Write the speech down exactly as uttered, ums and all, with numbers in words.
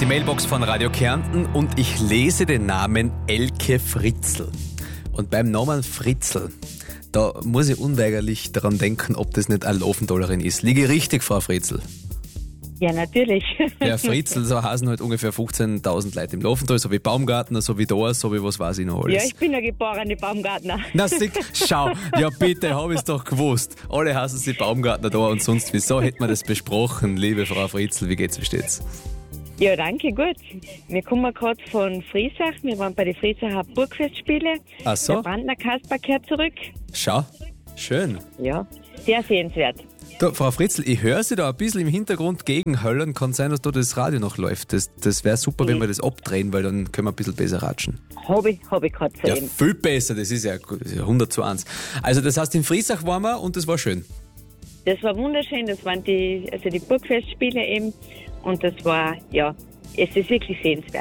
die Mailbox von Radio Kärnten und ich lese den Namen Elke Fritzl. Und beim Namen Fritzl, da muss ich unweigerlich daran denken, ob das nicht eine Laufendollerin ist. Liege ich richtig, Frau Fritzl? Ja, natürlich. Ja, Fritzl, so heißen halt ungefähr fünfzehntausend Leute im Laufendal, so wie Baumgartner, so wie da, so wie was weiß ich noch alles. Ja, ich bin ja geborene Baumgartner. Na, sick, schau, ja bitte, habe ich es doch gewusst. Alle heißen sie Baumgartner da und sonst wie. So hätten wir das besprochen, liebe Frau Fritzl, wie geht's, wie steht's? Ja, danke, gut. Wir kommen gerade von Friesach. Wir waren bei den Friesacher Burgfestspiele. Ach so? Der Brandner Kasper kehrt zurück. Schau, schön. Ja, sehr sehenswert. Da, Frau Fritzl, ich höre Sie da ein bisschen im Hintergrund gegenhöllern. Kann sein, dass da das Radio noch läuft. Das, das wäre super, wenn wir das abdrehen, weil dann können wir ein bisschen besser ratschen. Habe ich, hab ich gerade Ja, soeben. viel besser, das ist ja, das ist ja hundert zu eins. Also das heißt, in Friesach waren wir und das war schön. Das war wunderschön. Das waren die, also die Burgfestspiele eben. Und das war, ja, es ist wirklich sehenswert.